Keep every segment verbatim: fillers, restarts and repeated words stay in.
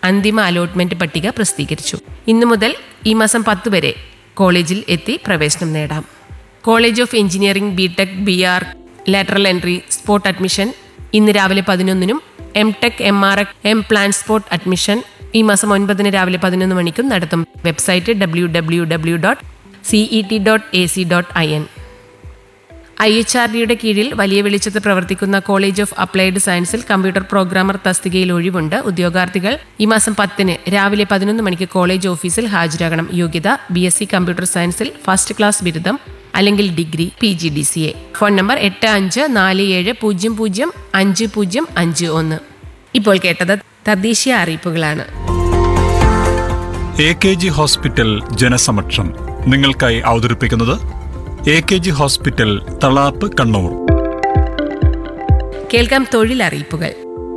അന്തിമ അലോട്ട്മെന്റ് പട്ടിക പ്രസിദ്ധീകരിച്ചു. ഇന്നു മുതൽ ഈ മാസം പത്ത് വരെ കോളേജിൽ എത്തി പ്രവേശനം നേടാം. College of engineering, B tech, B R, lateral entry, spot admission ഇന്ന് രാവിലെ പതിനൊന്നിനും എം ടെക്, എം ആർ എക്, എം പ്ലാൻ സ്പോട്ട് അഡ്മിഷൻ ഈ മാസം ഒൻപതിന് രാവിലെ പതിനൊന്ന് മണിക്കും നടത്തും. Website W W W dot CE T dot A C dot I N. I H R ഡിയുടെ കീഴിൽ വലിയ വെളിച്ചത്ത് പ്രവർത്തിക്കുന്ന കോളേജ് ഓഫ് അപ്ലൈഡ് സയൻസിൽ കമ്പ്യൂട്ടർ പ്രോഗ്രാമർ തസ്തികയിൽ ഒഴിവുണ്ട്. ഉദ്യോഗാർത്ഥികൾ ഈ മാസം പത്തിന് രാവിലെ പതിനൊന്ന് മണിക്ക് കോളേജ് ഓഫീസിൽ ഹാജരാകണം. യോഗ്യത ബി എസ് സി കമ്പ്യൂട്ടർ സയൻസിൽ ഫസ്റ്റ് ക്ലാസ് ബിരുദം അല്ലെങ്കിൽ degree, P G D C A. Phone number എട്ട് അഞ്ച് നാല് ഏഴ് പൂജ്യം പൂജ്യം അഞ്ച് പൂജ്യം അഞ്ച് ഒന്ന്. ഇപ്പോൾ കേട്ടത് തദ്ദേശീയ അറിയിപ്പുകളാണ്. എ കെ ജി ഹോസ്പിറ്റൽ ജനസമക്ഷം നിങ്ങൾക്കായി അവതരിപ്പിക്കുന്നത് A K G hospital, Thalap, Kannur. കേൾക്കാം തൊഴിലറിയിപ്പുകൾ.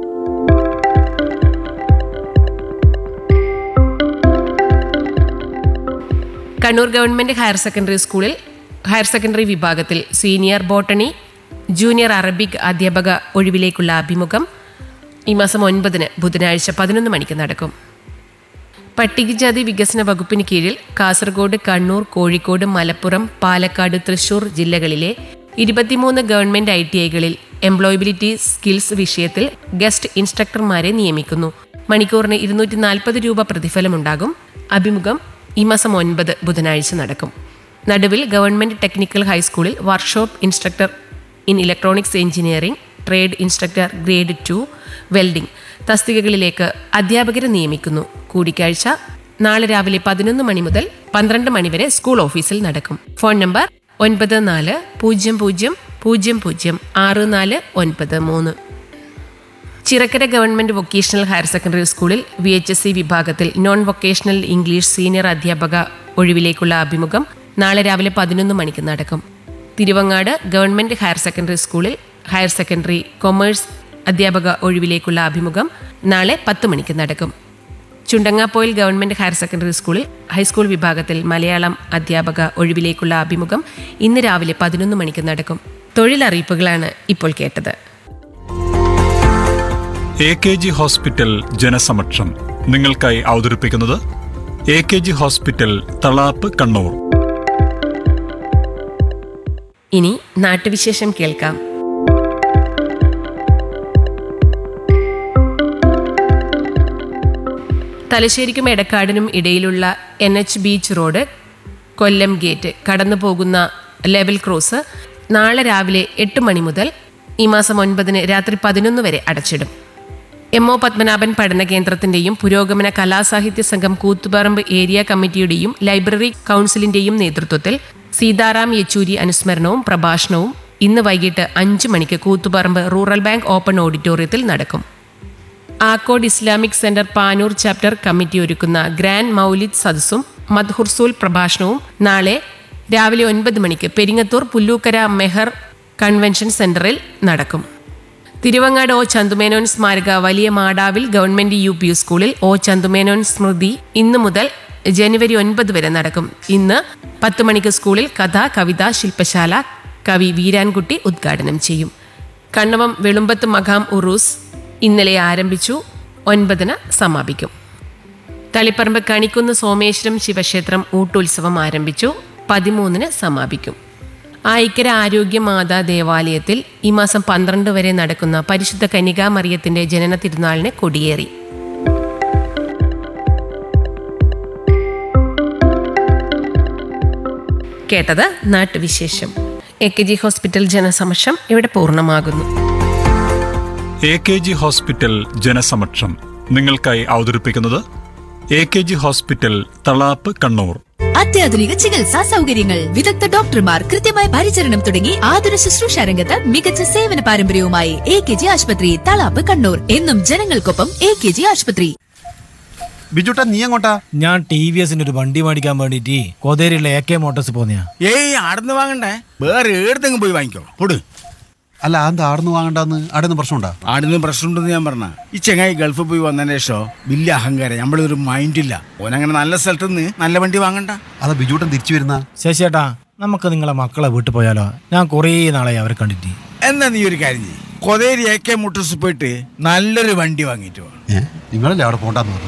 കണ്ണൂർ ഗവൺമെന്റ് ഹയർ സെക്കൻഡറി സ്കൂളിൽ ഹയർ സെക്കൻഡറി വിഭാഗത്തിൽ സീനിയർ ബോട്ടണി, ജൂനിയർ അറബിക് അധ്യാപക ഒഴിവിലേക്കുള്ള അഭിമുഖം ഈ മാസം ഒൻപതിന് ബുധനാഴ്ച പതിനൊന്ന് മണിക്ക് നടക്കും. പട്ടികജാതി വികസന വകുപ്പിന് കീഴിൽ കാസർഗോഡ്, കണ്ണൂർ, കോഴിക്കോട്, മലപ്പുറം, പാലക്കാട്, തൃശൂർ ജില്ലകളിലെ ഇരുപത്തിമൂന്ന് government I T ഐകളിൽ employability skills വിഷയത്തിൽ ഗസ്റ്റ് ഇൻസ്ട്രക്ടർമാരെ നിയമിക്കുന്നു. മണിക്കൂറിന് ഇരുന്നൂറ്റി നാൽപ്പത് രൂപ പ്രതിഫലമുണ്ടാകും. അഭിമുഖം ഈ മാസം ഒൻപത് ബുധനാഴ്ച നടക്കും. നടുവിൽ ഗവൺമെന്റ് ടെക്നിക്കൽ ഹൈസ്കൂളിൽ workshop instructor in electronics engineering, trade instructor grade two, welding തസ്തികകളിലേക്ക് അധ്യാപകരെ നിയമിക്കുന്നു. കൂടിക്കാഴ്ച നാളെ രാവിലെ പതിനൊന്ന് മണി മുതൽ പന്ത്രണ്ട് മണിവരെ സ്കൂൾ ഓഫീസിൽ നടക്കും. ഫോൺ നമ്പർ ഒൻപത് നാല് പൂജ്യം പൂജ്യം പൂജ്യം പൂജ്യം ആറ് നാല് ഒൻപത് മൂന്ന്. Chirakkara government vocational higher secondary സ്കൂളിൽ വി എച്ച് എസ് സി വിഭാഗത്തിൽ നോൺ വൊക്കേഷണൽ ഇംഗ്ലീഷ് സീനിയർ അധ്യാപക ഒഴിവിലേക്കുള്ള അഭിമുഖം നാളെ രാവിലെ പതിനൊന്ന് മണിക്ക് നടക്കും. തിരുവങ്ങാട് ഗവൺമെന്റ് ഹയർ സെക്കൻഡറി സ്കൂളിൽ ഹയർ സെക്കൻഡറി കൊമേഴ്സ് അധ്യാപക ഒഴിവിലേക്കുള്ള അഭിമുഖം നാളെ പത്ത് മണിക്ക് നടക്കും. ചുണ്ടങ്ങാപ്പോയിൽ ഗവൺമെന്റ് ഹയർ സെക്കൻഡറി സ്കൂളിൽ ഹൈസ്കൂൾ വിഭാഗത്തിൽ മലയാളം അധ്യാപക ഒഴിവിലേക്കുള്ള അഭിമുഖം ഇന്ന് രാവിലെ പതിനൊന്ന് മണിക്ക് നടക്കും. തൊഴിലറിയിപ്പുകളാണ് ഇപ്പോൾ കേട്ടത്. എ കെ ജി ഹോസ്പിറ്റൽ ജനസമക്ഷം നിങ്ങൾക്കായി അവതരിപ്പിക്കുന്നത് A K G hospital, Thalap, Kannur. ഇനി നാട്ടുവിശേഷം കേൾക്കാം. തലശ്ശേരിക്കും എടക്കാടിനും ഇടയിലുള്ള എൻ എച്ച് ബീച്ച് റോഡ്, കൊല്ലം ഗേറ്റ് കടന്നു പോകുന്ന ലെവൽ ക്രോസ് നാളെ രാവിലെ എട്ട് മണി മുതൽ ഈ മാസം ഒൻപതിന് രാത്രി പതിനൊന്ന് വരെ അടച്ചിടും. എം ഒ പത്മനാഭൻ പഠന കേന്ദ്രത്തിന്റെയും പുരോഗമന കലാസാഹിത്യ സംഘം കൂത്തുപറമ്പ് ഏരിയ കമ്മിറ്റിയുടെയും ലൈബ്രറി കൗൺസിലിന്റെയും നേതൃത്വത്തിൽ സീതാറാം യെച്ചൂരി അനുസ്മരണവും പ്രഭാഷണവും ഇന്ന് വൈകിട്ട് അഞ്ച് മണിക്ക് കൂത്തുപറമ്പ് റൂറൽ ബാങ്ക് ഓപ്പൺ ഓഡിറ്റോറിയത്തിൽ നടക്കും. Akkode Islamic centre Panoor chapter committee ഒരുക്കുന്ന ഗ്രാൻഡ് മൗലിദ് സദസ്സും മദ്ഹുർസൂൽ പ്രഭാഷണവും നാളെ രാവിലെ ഒൻപത് മണിക്ക് പെരിങ്ങത്തൂർ പുല്ലൂക്കര മെഹർ കൺവെൻഷൻ സെന്ററിൽ നടക്കും. തിരുവങ്ങാട് ഒ ചന്തുമേനോൻ സ്മാരക വലിയ മാടാവിൽ ഗവൺമെന്റ് യു പി സ്കൂളിൽ ഒ ചന്തുമേനോൻ സ്മൃതി ഇന്നു മുതൽ ജനുവരി ഒൻപത് വരെ നടക്കും. ഇന്ന് പത്ത് മണിക്ക് സ്കൂളിൽ കഥ, കവിത, ശില്പശാല കവി വീരാൻകുട്ടി ഉദ്ഘാടനം ചെയ്യും. കണ്ണവം വെളുമ്പത്ത് മഖാം ഉറൂസ് ഇന്നലെ ആരംഭിച്ചു, ഒൻപതിന് സമാപിക്കും. തളിപ്പറമ്പ് കണിക്കുന്ന് സോമേശ്വരം ശിവക്ഷേത്രം ഊട്ടുത്സവം ആരംഭിച്ചു, പതിമൂന്നിന് സമാപിക്കും. ആയിക്കര ആരോഗ്യ മാതാ ദേവാലയത്തിൽ ഈ മാസം പന്ത്രണ്ട് വരെ നടക്കുന്ന പരിശുദ്ധ കന്യകാ മറിയത്തിന്റെ ജനന തിരുനാളിന് കൊടിയേറി. കേട്ടത് നാട്ടുവിശേഷം. എ കെ ജി ഹോസ്പിറ്റൽ ജനസമക്ഷം ഇവിടെ പൂർണ്ണമാകുന്നു. എ കെ ജി ഹോസ്പിറ്റൽ ജനസമക്ഷം നിങ്ങൾക്കായി അവതരിപ്പിക്കുന്നത് A K G hospital, Thalap, Kannur. അത്യാധുനിക ചികിത്സാ സൗകര്യങ്ങൾ, വിദഗ്ധ ഡോക്ടർമാർ, കൃത്യമായ പരിചരണം തുടങ്ങി ആതുര ശുശ്രൂഷ രംഗത്ത് മികച്ച സേവന പാരമ്പര്യവുമായി എ കെ ജി ആശുപത്രി, തളാപ്പ്, കണ്ണൂർ. എന്നും ജനങ്ങൾക്കൊപ്പം എ കെ ജി ആശുപത്രി. ബിജുട്ടാ, നീ എങ്ങോട്ടാ? ഞാൻ ടി വി എസിന് ഒരു വണ്ടി മേടിക്കാൻ വേണ്ടിട്ട് കോതേരിയിലെ എ കെ മോട്ടോഴ്സ് പോന്നെയാ. ഏയ്, ആടുന്ന് വാങ്ങണ്ടേ, വേറെ ഏടത്തെങ്കിലും പോയി വാങ്ങിക്കോ. പൊട്. അല്ല, എന്താ ആടുന്ന് വാങ്ങണ്ടെന്ന്? ആടുന്ന് പ്രശ്നമുണ്ടാ? ആടുന്ന് പ്രശ്നമുണ്ടെന്ന് ഞാൻ പറഞ്ഞ. ഈ ചെങ്ങായി ഗൾഫിൽ പോയി വന്നതിന് ശേഷം വലിയ അഹങ്കാരം, നമ്മളൊരു മൈൻഡില്ല. ഓനങ്ങനെ നല്ല സ്ഥലത്ത് നിന്ന് നല്ല വണ്ടി വാങ്ങണ്ട. അതാ ബിജുട്ടൻ തിരിച്ചു വരുന്ന. ശശിയേട്ടാ, നമുക്ക് നിങ്ങളെ മക്കളെ വീട്ടിൽ പോയാലോ? ഞാൻ കുറേ നാളായി അവരെ കണ്ടിട്ട്. എന്നാ നീ ഒരു കാര്യം ചെയ്യ്, കൊതേരി എ കെ മോട്ടോഴ്സ് പോയിട്ട് നല്ലൊരു വണ്ടി വാങ്ങിയിട്ട് വാ. നിങ്ങളല്ലേ അവിടെ പോണ്ടെന്ന് പറഞ്ഞു?